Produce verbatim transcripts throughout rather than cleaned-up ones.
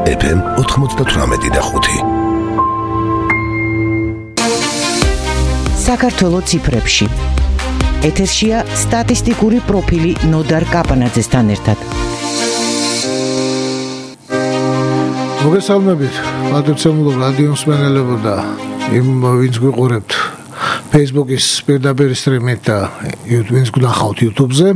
ეფ ემ ოთხმოცდათვრამეტი და ხუთი. საქართველოს ციფრებში. ეთერშია სტატისტიკური პროფილი ნოდარ კაპანაძესთან ერთად. მოგესალმებით, მადლობთ რადიო მსმენელებო და იმ ვინც გვიყურებთ Facebook-ის პირდაპირ სტრიმით და ვინც გნახავთ YouTube-ზე.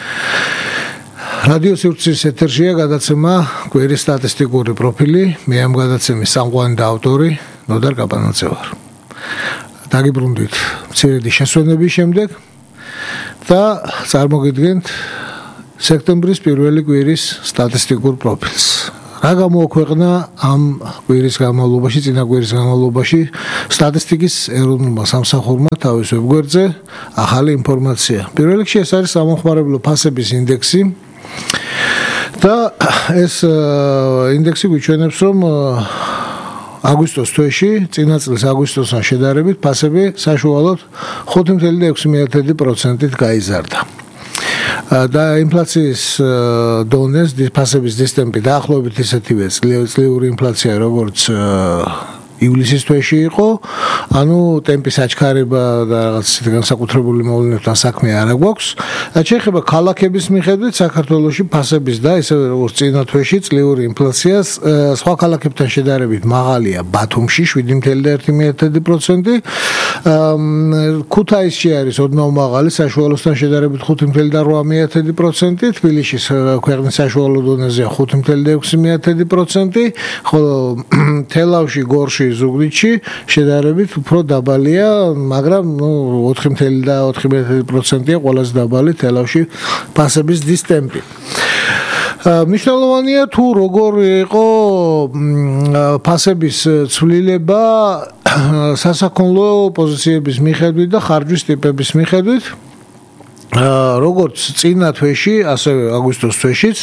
რადიო სივრცის ეთერშია გადაცემა კვირის სტატისტიკური პროფილი. მე ამ გადაცემის სამყარო და ავტორი ნოდარ კაპანაძე ვარ. დაგიბრუნდით მცირედი შესვენების შემდეგ და წარმოგიდგენთ სექტემბრის პირველი კვირის სტატისტიკურ პროფილს. რა გამოაქვეყნა ამ კვირის განმავლობაში, წინა კვირის განმავლობაში სტატისტიკის ეროვნულმა სამსახურმა თავის ვებგვერდზე ახალი ინფორმაცია. პირველ რიგში ეს არის სამომხმარებლო ფასების ინდექსი და ეს ინდექსი გვიჩვენებს, რომ აგვისტოს თვეში, წინა წლის აგვისტოსთან შედარებით ფასები საშუალოდ ხუთი წუთი ექვსი პროცენტით გაიზარდა. და ინფლაციის დონეს ფასების დისტემპი დაახლოებით ისეთივე წლიური ინფლაცია როგორც ივლისის თვეში იყო, ანუ ტემპის აჩქარება და რაღაც ისეთი განსაკუთრებული მოვლენებთან საქმე არ აქვს. შეეხება ქალაქების მიხედვით საქართველოში ფასების და ისე როგორც წინა თვეში წლიური ინფლაციას სხვა ქალაქებთან შედარებით მაღალია ბათუმში შვიდი წუთი ერთი პროცენტი, ქუთაისში არის ოდნავ მაღალი საშუალოსთან შედარებით ხუთი წუთი ოთხ პროცენტი, თბილისში ქვეყნის საშუალო დონეზეა ხუთი წუთი ექვსი პროცენტი, ხოლო თელავში, გორში, ზუგდიდში შედარებით უფრო დაბალია, მაგრამ ნუ ოთხი წუთი ოთხ პროცენტია ყველაზე დაბალი თელავში ფასების დისტემპი. მნიშვნელოვანია თუ როგორ იყო ფასების ცვლილება სასაქონლო პოზიციების მიხედვით და ხარჯვის ტიპების მიხედვით. როგორც წინა თვეში, ასევე აგვისტოს თვეშიც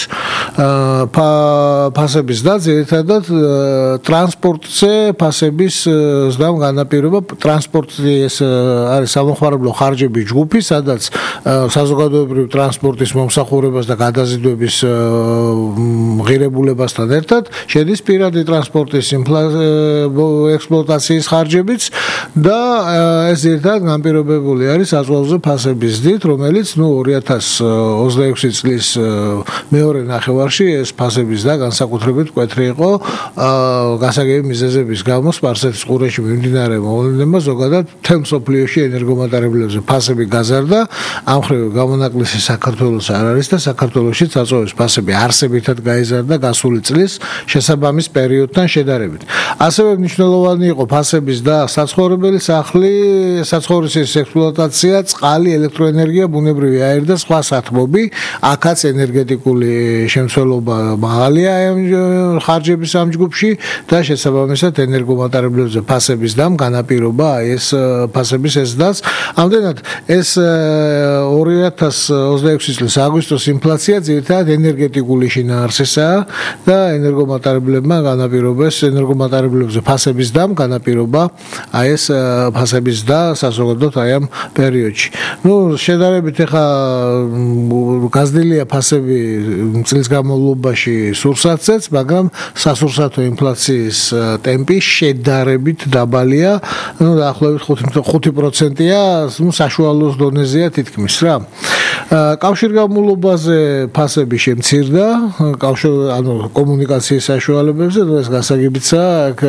ფასების და ძირითადად ტრანსპორტზე ფასების ზრდამ განაპირობა. ტრანსპორტი ეს არის სამომხმარებლო ხარჯების ჯგუფი, სადაც საზოგადოებრივი ტრანსპორტის მომსახურებას და გადაზიდვების ღირებულებასთან ერთად შედის პირადი ტრანსპორტის ექსპლუატაციის ხარჯებიც და ეს ძირითადად განპირობებული არის საზღვაოზე ფასების ზრდით, რომელიც ნუ ორი ათას ოცდაექვსი წლის მეორე ნახევარში ეს ფასების და განსაკუთრებით მკვეთრი იყო გასაგები მიზეზების გამო სპარსეთის ყურეში მიმდინარე მოვლენებმა ზოგადად მთელ მსოფლიოში ენერგომატარებლებზე ფასები გაზარდა. ამ მხრივ გამონაკლისი საქართველოს არ არის და საქართველოში საწვავის ფასები არსებითად გაიზარდა გასული წლის შესაბამის პერიოდთან შედარებით. ასევე მნიშვნელოვანი იყო ფასების და საცხოვრებელი სახლი, საცხოვრისის ექსპლუატაცია, წყალი, ელექტროენერგია, ბუნებრივი აირი და სხვა სათბობი. აქაც ენერგეტიკული შემცველობა მაღალია ხარჯების ამ ჯგუფში და შესაბამისად ენერგომატარებლებზე ფასების დამ განაპირობა ეს ფასების ესდას. ამდენად ეს ორი ათას ოცდაექვსი წლის აგვისტოს ინფლაცია ძირითადად ენერგეტიკული შინაარსისაა და ენერგომატარებლებმა განაპირობეს ენერგომატარებლებზე ფასების დამ განაპირობა აი ეს ფასების და საზოგადოებრივ აი ამ პერიოდში. ნუ შედარებით ეხა გაზრდილია ფასები წლის განმავლობაში სურსათზეც, მაგრამ სასურსათო ინფლაციის ტემპი შედარებით დაბალია, ნუ დაახლოებით ხუთი პროცენტია, ნუ საშუალოს დონეზეა თითქმის რა. კავშირგამულობაზე ფასები შემცირდა, კავშირ ანუ კომუნიკაციის საშუალებებზე, ეს გასაგებიცა,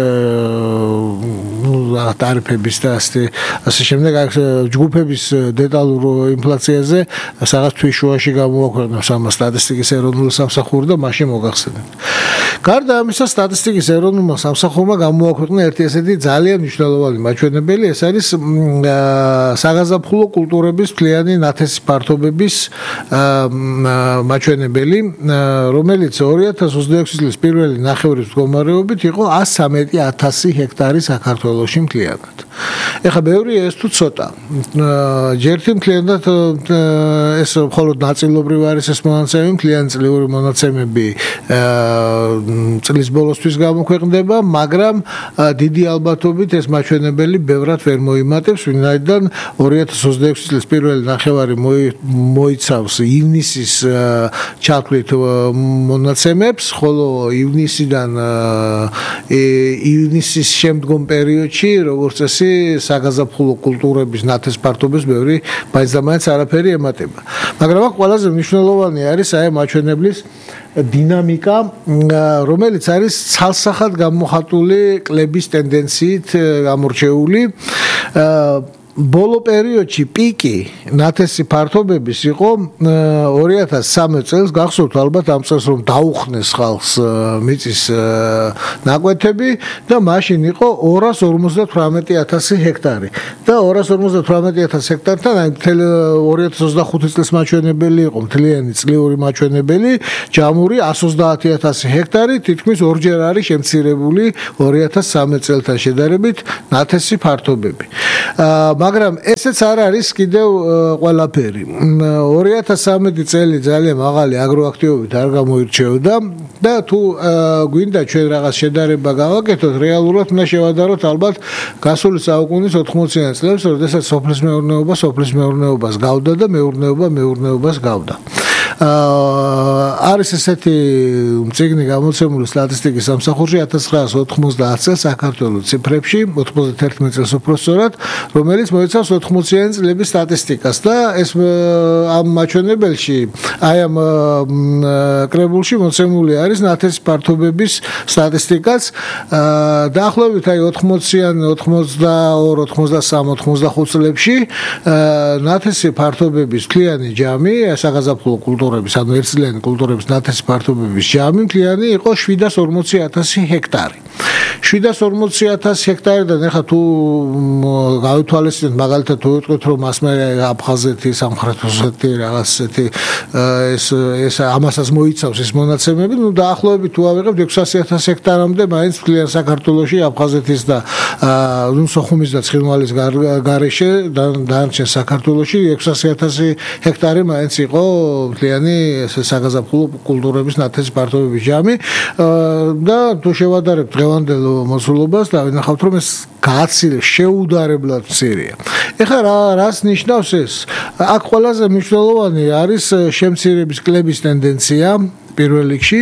ნუ ტარიფების და ასე შემდეგ, ჯგუფების დეტალურ ინფლაციაზე რაღაც თვის შუაში გამოაქვეყნა სამა სტატისტიკის ეროვნული სამსახური და მაშინ მოგახსენებთ. გარდა ამისა, სტატისტიკის ეროვნულმა სამსახურმა გამოაქვეყნა ერთი ესეთი ძალიან მნიშვნელოვანი მაჩვენებელი, ეს არის საგაზაფხულო კულტურების მთლიანი ნათესი ფართობების მაჩვენებელი, რომელიც ორი ათას ოცდაექვსი წლის პირველი ნახევრის მდგომარეობით იყო ათს ცხრამეტი ათასი ჰექტარი საქართველოში მთლიანად. ეხლა ბევრია ეს თუ ცოტა. ჯერთი მთლიანად ეს მხოლოდ ნაწილობრივ არის ეს მონაცემები, მთლიანი წლიური მონაცემები წლის ბოლოსთვის გამოქვეყნდება, მაგრამ დიდი ალბათობით ეს მაჩვენებელი ბევრად ვერ მოიმატებს, ვინაიდან ორი ათას ოცდაექვსი წლის პირველი ნახევარი მოიცავს ივნისის ჩათვლით მონაცემებს, ხოლო ივნისიდან ივნისის შემდგომ პერიოდში, როგორც წესი, საგაზაფხულო კულტურების ნათეს ფართობის ბევრი მაინც და მაინც არაფერი ემატება. მაგრამ აქ ყველაზე მნიშვნელოვანი არის აი მაჩვენებლის დინამიკა, რომელიც არის ცალსახად გამოხატული კლების ტენდენციით გამორჩეული. ბოლო პერიოდში პიკი ნათესი ფართობების იყო ორი ათას სამი წელს, გახსოვთ ალბათ ამ წელს რომ დაუხნეს ხალხს მიწის ნაკვეთები და მაშინ იყო ორას ორმოცდათვრამეტი ათასი ჰექტარი და ორას ორმოცდათვრამეტი ათასი ჰექტართან აი მთელი ორი ათას ოცდახუთი წლის მაჩვენებელი იყო, მთლიანი წლიური მაჩვენებელი, ჯამური εκατს ოცდაათი ათასი ჰექტარი, თითქმის ორჯერ არის შემცირებული ორი ათას სამი წელთან შედარებით ნათესი ფართობები. მაგრამ ესეც არ არის კიდევ ყველაფერი. ორი ათას სამი წელი ძალიან მაღალი აგროაქტივობით არ გამოირჩეოდა და თუ გვინდა ჩვენ რაღაც შედარება გავაკეთოთ, რეალურად უნდა შევადაროთ ალბათ გასული საუკუნის ოთხმოციან წლებს, როდესაც სოფლის მეურნეობა სოფლის მეურნეობას გავდა და მეურნეობა მეურნეობას გავდა. არის ესეთი მწიგნი გამოცემული სტატისტიკის სამსახურში ათას ცხრაას ოთხმოცდაათ წელს საქართველოს ციფრებში, ოცდაათი წელს უпроსწორად, რომელიც მოიცავს ოთხმოციანი წლების სტატისტიკას და ეს ამ მაჩვენებელში, აი ამ კრებულში მოცემული არის ნათესი ფართობების სტატისტიკაც. დაახლოებით აი ოთხმოციანი, ოცდაორი, ოცდასამი, ოცდახუთი წლებში ნათესი ფართობების მთლიანი ჯამი, საგაზაფხულო კულტურების, ანუ ერთწლიანი კულტურების ნათესი ფართობების ჯამი მთლიანი იყო შვიდას ორმოცი ათასი ჰექტარი. შვიდას ორმოცი ათასი ჰექტარიდან ახლა თუ გავითვალისწინოთ, მაგალითად თუ ვიტყვით რომ მას მე აფხაზეთი, სამხრეთ ოსეთი რაღაც ესეთი ეს ეს ამასაც მოიცავს ეს მონაცემები, ნუ დაახლოებით თუ ავიღებთ ექვსასი ათასი ჰექტარამდე მაინც მთლიან საქართველოში აფხაზეთის და ნუ სოხუმის და ცხინვალის გარეშე დანარჩენ საქართველოში ექვსასი ათასი ჰექტარი მაინც იყო მთლიანი ეს საგაზაფხულო კულტურების ნათესი ფართობების ჯამი და თუ შევადარებთ დღევანდელ მოსულობას და ვინახავთ რომ ეს გააცილე შეუდარებლად მცირეა. ეხლა რა რას ნიშნავს ეს? აქ ყველაზე მნიშვნელოვანი არის შემცირების კლების ტენდენცია პირველ რიგში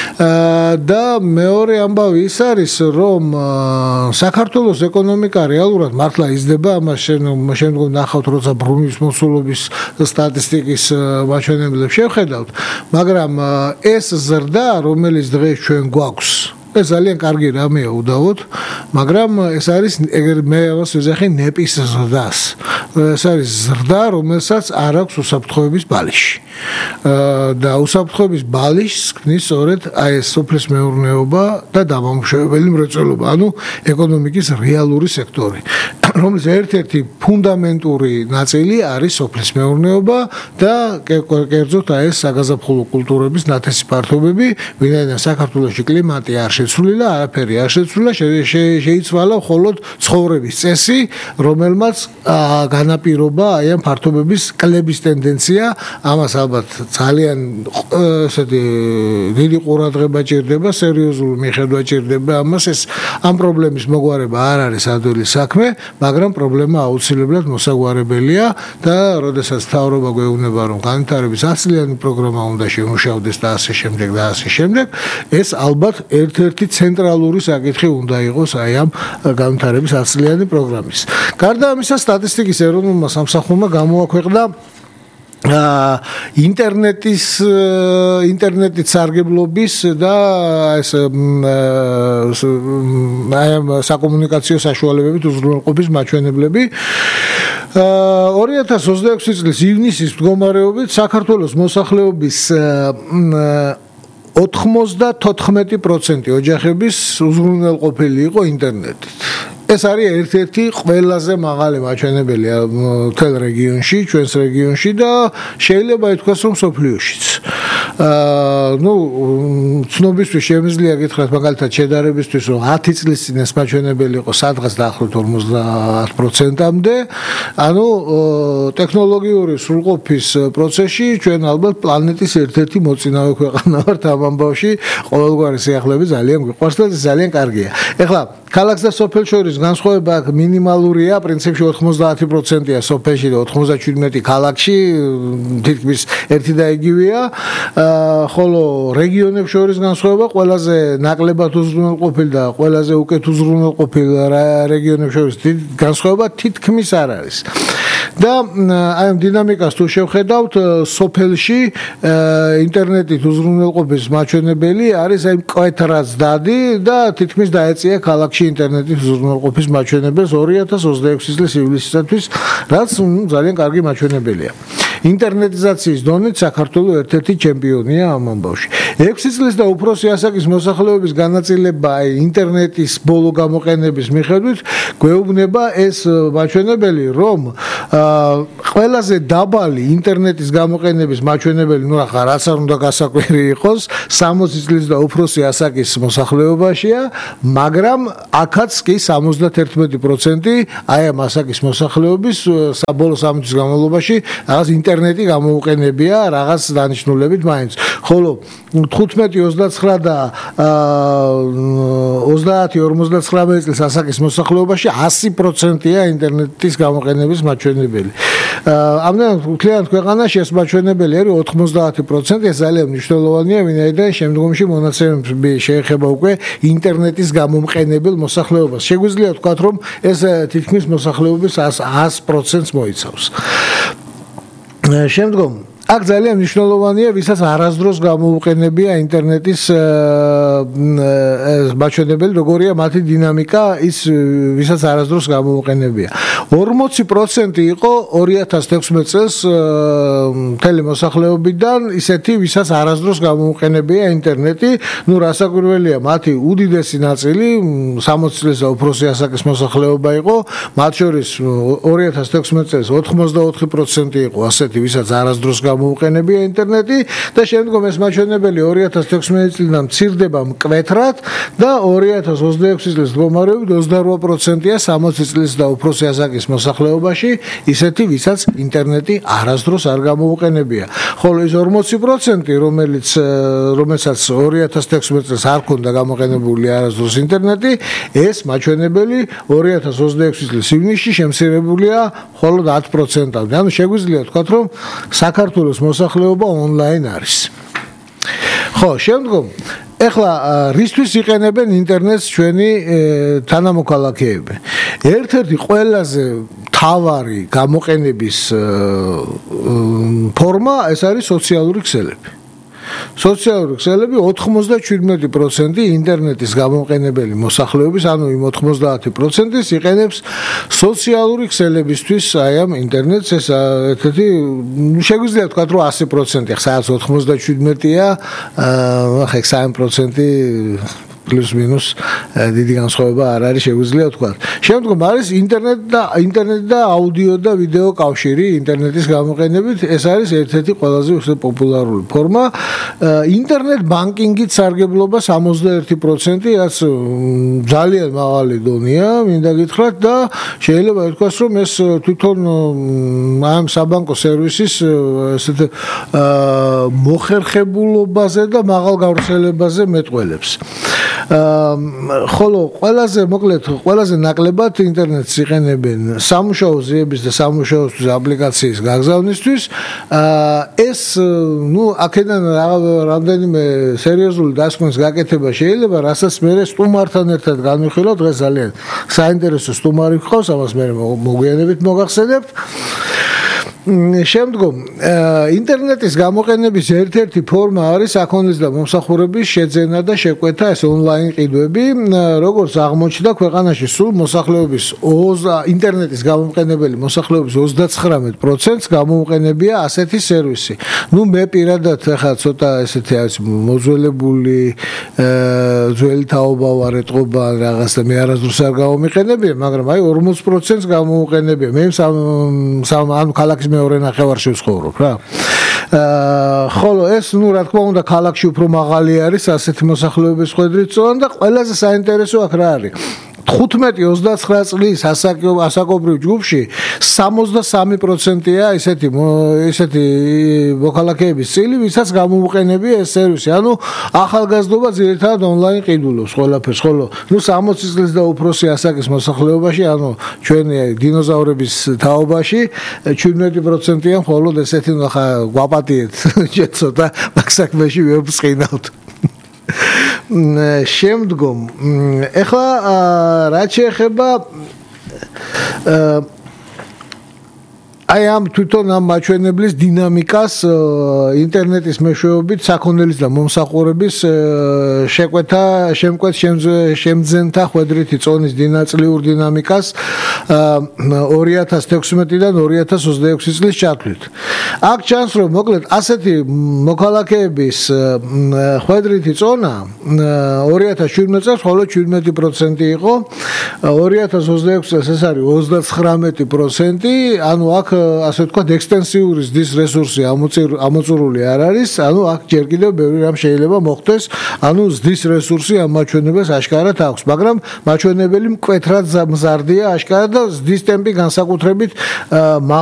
და მეორე ამბავი ის არის რომ საქართველოს ეკონომიკა რეალურად მართლა იზრდება, ამას შემდგომ ნახავთ როცა ბრუნვის მოსულობის სტატისტიკის მაჩვენებლებს შევხედავთ, მაგრამ ეს ზრდა რომელიც დღეს ჩვენ გვაქვს ეს ძალიან კარგი რამეა უდავოდ, მაგრამ ეს არის ეგერ მე ამას ვეძახი ნეპის ზრდას. ეს არის ზრდა, რომელსაც არ აქვს უსაფრთხოების ბალიში. და უსაფრთხოების ბალიშს ქმნის სწორედ აი ეს სოფლის მეურნეობა და დამამუშავებელი მრეწველობა, ანუ ეკონომიკის რეალური სექტორი, რომლის ერთ-ერთი ფუნდამენტური ნაწილი არის სოფლის მეურნეობა და კერძოდ აი ეს საგაზაფხულო კულტურების ნათესი ფართობები, ვინაიდან საქართველოში კლიმატი არ შეცვლილა, არაფერი არ შეცვლილა, შეიცვალა მხოლოდ ცხოვრების წესი, რომელმაც განაპირობა აი ამ ფართობების კლების ტენდენცია. ამას ალბათ ძალიან ესეთი დიდი ყურადღება ჭირდება, სერიოზული მიხედვა ჭირდება ამას. ეს ამ პრობლემის მოგვარება არ არის ადვილი საქმე, მაგრამ პრობლემა აუცილებლად მოსაგვარებელია და როდესაც მთავრობა გვეუბნება რომ განვითარების ასწლიანი პროგრამა უნდა შემუშავდეს და ასე შემდეგ და ასე შემდეგ, ეს ალბათ ერთ-ერთი ცენტრალური საკითხი უნდა იყოს აი ამ განვითარების ასწლიანი პროგრამის. გარდა ამისა, სტატისტიკის ეროვნულმა სამსახურმა გამოაქვეყნა ინტერნეტის ინტერნეტის სარგებლობის და ეს აი ამ საკომუნიკაციო საშუალებებით უზრუნველყოფის მაჩვენებლები. ორი ათას ოცდაექვსი წლის ივნისის მდგომარეობით საქართველოს მოსახლეობის ოთხმოცდათოთხმეტი პროცენტი ოჯახების უზრუნველყოფილი იყო ინტერნეტით. ეს არის ერთ-ერთი ყველაზე მაღალი მაჩვენებელი მთელ რეგიონში, ჩვენს რეგიონში და შეიძლება ითქვას რომ სოფლიოშიც. აა ნუ ცნობისთვის შემიძლია გითხრათ მაგალითად შედარებისთვის რომ ათი წლის წინ ეს მაჩვენებელი იყო სადღაც დაახლოებით ორმოცდაათ პროცენტამდე ანუ ტექნოლოგიური სრულყოფის პროცესში ჩვენ ალბათ პლანეტის ერთ-ერთი მოწინავე ქვეყანა ვართ ამ ამბავში ყოველგვარი სიახლეები ძალიან გვიყვარს და ძალიან კარგია ეხლა ქალაქს და სოფელს შორის განსხვავება მინიმალურია პრინციპში ოთხმოცდაათი პროცენტია სოფელში და ოთხმოცდაჩვიდმეტი ქალაქში თითქმის ერთი და იგივეა ხოლო რეგიონებს შორის განსხვავება ყველაზე ნაკლებად უზრუნველყოფილ და ყველაზე უკეთ უზრუნველყოფილ რეგიონებს შორის განსხვავება თითქმის არ არის და აი ამ დინამიკას თუ შევხედავთ სოფელში ინტერნეტით უზრუნველყოფის მაჩვენებელი არის აი მკვეთრად დადი და თითქმის დაეწია ქალაქში ინტერნეტით უზრუნველყოფის მაჩვენებელს ორი ათას ოცდაექვსი წლის ივლისისათვის რაც ძალიან კარგი მაჩვენებელია ინტერნეტიზაციის დონით საქართველოს ერთ-ერთი ჩემპიონია ამ ამბავში ექვსი წლის და უფროსი ასაკის მოსახლეობის განაწილება ინტერნეტის ბოლო გამოყენების მიხედვით გვეუბნება ეს მაჩვენებელი რომ ყველაზე დაბალი ინტერნეტის გამოყენების მაჩვენებელი ნუ ახლა რაც არ უნდა გასაკვირი იყოს სამოცი წლის და უფროსი ასაკის მოსახლეობაშია მაგრამ აქაც კი სამოცდაერთი პროცენტი აი ამ ასაკის მოსახლეობის საბოლოო სამი წლის განმავლობაში რაღაც ინტერნეტი გამოუყენებია რაღაც დანიშნულებით მაინც ხოლო თხუთმეტი ოცდაცხრა და ოცდაათი ორმოცდაცხრამეტი წლის ასაკის მოსახლეობაში ასი პროცენტია ინტერნეტის გამოყენების მაჩვენებელი ამდენად მთლიანად ქვეყანაში ეს მაჩვენებელი არის ოთხმოცდაათი პროცენტი ეს ძალიან მნიშვნელოვანია ვინაიდან შემდგომში მონაცემები შეეხება უკვე ინტერნეტის გამომყენებელ მოსახლეობას შეგვიძლია ვთქვათ რომ ეს თითქმის მოსახლეობის ას პროცენტს მოიცავს შემდგომ აქ ძალიან მნიშვნელოვანია ვისაც არასდროს გამოუყენებია ინტერნეტის მაჩვენებელი როგორია მათი დინამიკა ის ვისაც არასდროს გამოუყენებია ორმოცი პროცენტი იყო ორი ათას თექვსმეტ წელს მთელი მოსახლეობიდან ისეთი ვისაც არასდროს გამოუყენებია ინტერნეტი ნუ რასაკვირველია მათი უდიდესი ნაწილი სამოცი წლის და უფროსი ასაკის მოსახლეობა იყო მათ შორის ორი ათას თექვსმეტ წელს ოთხმოცდაოთხი პროცენტი იყო ასეთი ვისაც არასდროს მოუყენებია ინტერნეტი და შემდგომ ეს მაჩვენებელი ორი ათას თექვსმეტი წლიდან მცირდება მკვეთრად და ორი ათას ოცდაექვსი წლის მდგომარეობით ოცდარვა პროცენტია სამოცი წლის და უფროსი ასაკის მოსახლეობაში ისეთი ვისაც ინტერნეტი არასდროს არ გამოუყენებია ხოლო ის ორმოცი პროცენტი რომელიც რომელსაც ორი ათას თექვსმეტ წელს არ ქონდა გამოყენებული არასდროს ინტერნეტი ეს მაჩვენებელი ორი ათას ოცდაექვსი წლის ივნისში შემცირებულია მხოლოდ ათ პროცენტამდე ანუ შეგვიძლია ვთქვათ რომ საქართველოს მოსახლეობა ონლაინ არის. ხო, შემდგომ ეხლა რისთვის იყენებენ ინტერნეტს ჩვენი თანამოქალაქეები? ერთ-ერთი ყველაზე მთავარი გამოყენების ფორმა ეს არის სოციალური ქსელები. სოციალური ქსელები ოთხმოცდაჩვიდმეტი პროცენტი ინტერნეტის გამოყენებელი მოსახლეობის, ანუ იმ ოთხმოცდაათი პროცენტის იყენებს სოციალური ქსელებისთვის აი ამ ინტერნეტს ეს ერთ-ერთი შეგვიძლია ვთქვათ რომ ასი პროცენტი, ხა სადაც ოთხმოცდაჩვიდმეტია, ახლა სამი პროცენტი პლუს მინუს დიდი განსხვავება არ არის შეგვიძლია ვთქვათ. შემდგომ არის ინტერნეტ და ინტერნეტ და აუდიო და ვიდეო კავშირი ინტერნეტის გამოყენებით ეს არის ერთ-ერთი ყველაზე პოპულარული ფორმა. ინტერნეტ ბანკინგით სარგებლობა სამოცდაერთი პროცენტი რაც ძალიან მაღალი დონეა, მინდა გითხრათ და შეიძლება ითქვას რომ ეს თვითონ ამ საბანკო სერვისის ესეთ მოხერხებულობაზე და მაღალ გავრცელებაზე მეტყველებს. ხოლო ყველაზე მოკლედ ყველაზე ნაკლებად ინტერნეტს იყენებენ სამუშაო ძიების და სამუშაოსთვის აპლიკაციის გაგზავნისთვის ეს ნუ აქედან რამდენიმე სერიოზული დასკვნის გაკეთება შეიძლება რასაც მე სტუმართან ერთად განვიხილავ დღეს ძალიან საინტერესო სტუმარი გყავს ამას მე მოგვიანებით მოგახსენებთ შემდგომ ინტერნეტის გამოყენების ერთ-ერთი ფორმა არის საქონლის და მომსახურების შეძენა და შეკვეთა ეს ონლაინ ყიდვები როგორც აღმოჩნდა ქვეყანაში სულ მოსახლეობის ინტერნეტის გამოყენებელი მოსახლეობის ოცდაცხრამეტ პროცენტს გამოუყენებია ასეთი სერვისი ნუ მე პირადად ახლა ცოტა ესეთი არის მოძველებული ძველი თაობა ვარ ეტყობა რაღაც და მე არასდროს არ გამომიყენებია მაგრამ აი ორმოცი პროცენტს გამოუყენებია მე სამ ანუ ქალაქის მეორე ნახევარში ვცხოვრობ რა. აა ხოლო ეს ნუ რა თქმა უნდა ქალაქში უფრო მაღალი არის ასეთი მოსახლეობის ხვედრით წონა და ყველაზე საინტერესო აქ რა არის თხუთმეტი ოცდაცხრა წლის ასაკობრივ ჯგუფში სამოცდასამი პროცენტია ესეთი ესეთი მოქალაქეების წილი, ვისაც გამოუყენებია ეს სერვისი. ანუ ახალგაზრდობა ძირითადად ონლაინ ყიდულობს ყველაფერს, ხოლო ნუ სამოცი წლის და უფროსი ასაკის მოსახლეობაში, ანუ ჩვენი დინოზავრების თაობაში შვიდმეტი პროცენტია მხოლოდ ესეთი ნახა გვაპატიეთ ჩვენ ცოტა მაგ საქმეში ვერ ვწყინავთ. შემდგომ ეხლა რაც შეეხება აი ამ თვითონ ამ მაჩვენებლის დინამიკას ინტერნეტის მეშვეობით საქონელის და მომსახურების შეკვეთა შემკვეთ შემძენთა ხვედრითი წონის დინაწლიურ დინამიკას ორი ათას თექვსმეტიდან ორი ათას ოცდაექვსი წლის ჩათვლით. აქ ჩანს რომ მოკლედ ასეთი მოქალაქეების ხვედრითი წონა ორი ათას შვიდმეტ წელს მხოლოდ შვიდმეტი პროცენტი იყო, ორი ათას ოცდაექვსი წელს ეს არის ოცდაცხრამეტი პროცენტი, ანუ აქ ასე ვთქვათ ექსტენსიური ზრდის რესურსი ამოწურული არ არის, ანუ აქ ჯერ კიდევ ბევრი რამ შეიძლება მოხდეს, ანუ ზრდის რესურსი ამ მაჩვენებელს აშკარად აქვს, მაგრამ მაჩვენებელი მკვეთრად მზარდია აშკარად და ზრდის ტემპი განსაკუთრებით